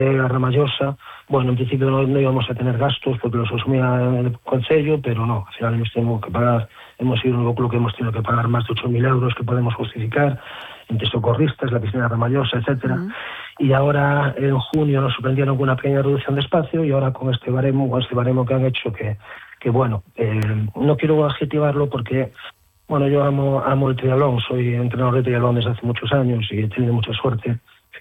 a Ramallosa, bueno, en principio no íbamos a tener gastos porque los asumía el Concello, pero no, al final hemos sido un club que hemos tenido que pagar más de 8.000 euros que podemos justificar, entre socorristas, la piscina de Ramallosa, etcétera. Y ahora en junio nos sorprendieron con una pequeña reducción de espacio y ahora con este baremo que han hecho que bueno, no quiero adjetivarlo porque, bueno, yo amo el triatlón, soy entrenador de triatlón desde hace muchos años y he tenido mucha suerte.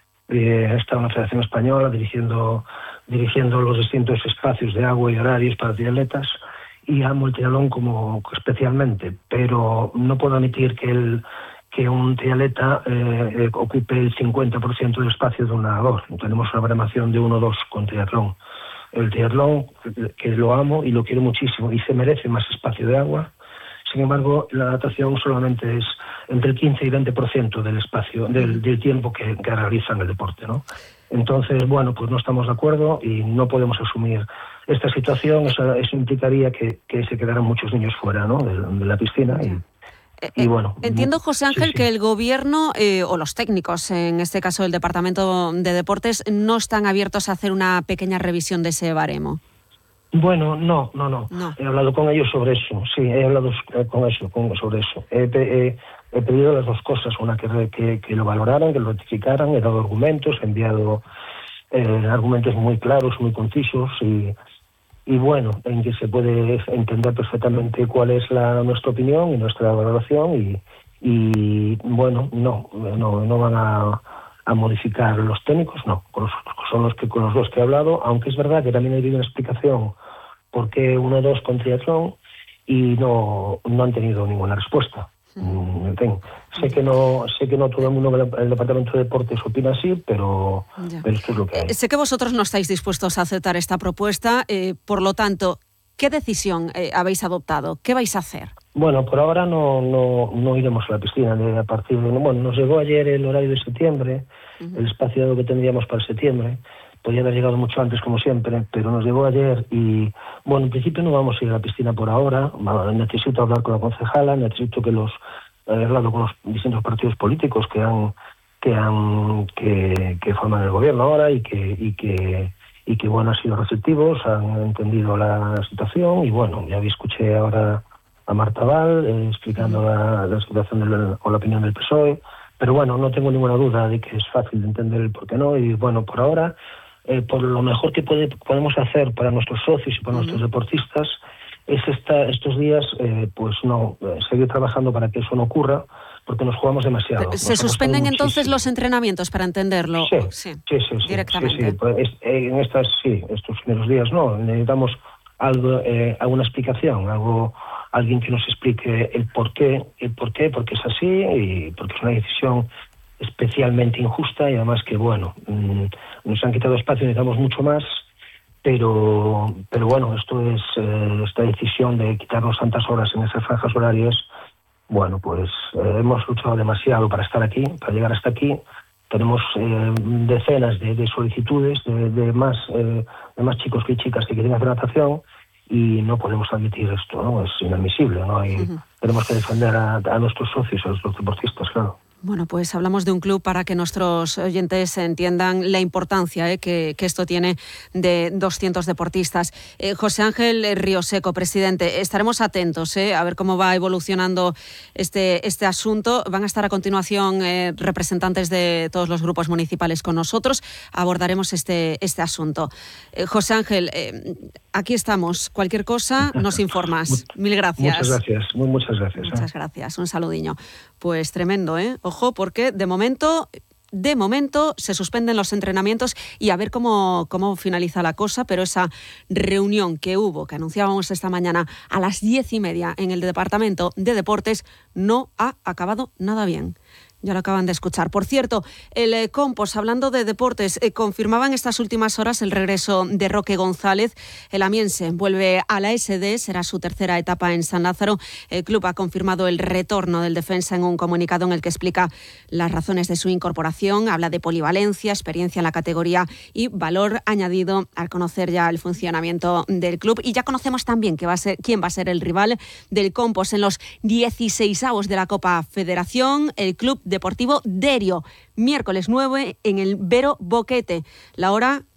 He estado en la Federación Española dirigiendo los distintos espacios de agua y horarios para triatletas y amo el triatlón como especialmente, pero no puedo admitir que un triatleta ocupe el 50% del espacio de un nadador. Tenemos una baremación de 1-2 con triatlón. El triatlón, que lo amo y lo quiero muchísimo y se merece más espacio de agua. Sin embargo, la natación solamente es entre el 15 y 20% del espacio, del tiempo que realizan el deporte, ¿no? Entonces, bueno, pues no estamos de acuerdo y no podemos asumir esta situación. Eso implicaría que se quedaran muchos niños fuera, ¿no?, de la piscina. Y bueno, entiendo, José Ángel, que el Gobierno o los técnicos, en este caso el Departamento de Deportes, no están abiertos a hacer una pequeña revisión de ese baremo. Bueno, no. He hablado con ellos sobre eso. Sí, he hablado sobre eso. He pedido las dos cosas, una que lo valoraran, que lo rectificaran, he dado argumentos, he enviado argumentos muy claros, muy concisos y bueno, en que se puede entender perfectamente cuál es nuestra opinión y nuestra valoración y bueno, no van a modificar los técnicos, no, son con los dos que he hablado, aunque es verdad que también he pedido una explicación por qué 1-2 con triatlón y no han tenido ninguna respuesta. En fin, sé que no todo el mundo del Departamento de Deportes opina así, pero esto es lo que hay. Sé que vosotros no estáis dispuestos a aceptar esta propuesta, por lo tanto, ¿qué decisión habéis adoptado? ¿Qué vais a hacer? Bueno, por ahora no iremos a la piscina. A partir de nos llegó ayer el horario de septiembre, el espacio que tendríamos para septiembre. Podría haber llegado mucho antes, como siempre, pero nos llegó ayer y, bueno, en principio no vamos a ir a la piscina por ahora. Necesito hablar con la concejala, necesito que he hablado con los distintos partidos políticos que forman el gobierno ahora y que bueno, han sido receptivos, han entendido la situación y, bueno, ya escuché ahora a Marta Val explicando la situación o la opinión del PSOE, pero bueno, no tengo ninguna duda de que es fácil de entender el por qué no y, bueno, por ahora por lo mejor que podemos hacer para nuestros socios y para nuestros deportistas es estos días seguir trabajando para que eso no ocurra, porque nos jugamos demasiado. ¿Se suspenden entonces los entrenamientos, para entenderlo? Sí, directamente. Sí. En estos primeros días no, necesitamos alguna explicación, alguien que nos explique el por qué, porque es así y porque es una decisión especialmente injusta y además que, bueno, nos han quitado espacio, necesitamos mucho más, pero bueno, esta decisión de quitarnos tantas horas en esas franjas horarias, bueno, pues hemos luchado demasiado para estar aquí, para llegar hasta aquí. Tenemos decenas de solicitudes de más chicos que chicas que quieren hacer natación y no podemos admitir esto, ¿no? Es inadmisible, ¿no? Y tenemos que defender a nuestros socios, a nuestros deportistas, claro. Bueno, pues hablamos de un club para que nuestros oyentes entiendan la importancia que esto tiene de 200 deportistas. José Ángel Rioseco, presidente, estaremos atentos a ver cómo va evolucionando este asunto. Van a estar a continuación representantes de todos los grupos municipales con nosotros. Abordaremos este asunto. José Ángel, aquí estamos. Cualquier cosa nos informas. Mil gracias. Muchas gracias. Muchas gracias. Muchas gracias. Un saludiño. Pues tremendo, Ojo, porque de momento se suspenden los entrenamientos y a ver cómo finaliza la cosa, pero esa reunión que anunciábamos esta mañana a las 10:30 en el Departamento de Deportes, no ha acabado nada bien. Ya lo acaban de escuchar. Por cierto, el Compos, hablando de deportes, confirmaba en estas últimas horas el regreso de Roque González. El amiense vuelve a la SD, será su tercera etapa en San Lázaro. El club ha confirmado el retorno del defensa en un comunicado en el que explica las razones de su incorporación. Habla de polivalencia, experiencia en la categoría y valor añadido al conocer ya el funcionamiento del club. Y ya conocemos también quién va a ser el rival del Compos en los 16avos de la Copa Federación, el Club Deportivo Derio, miércoles 9 en el Vero Boquete. La hora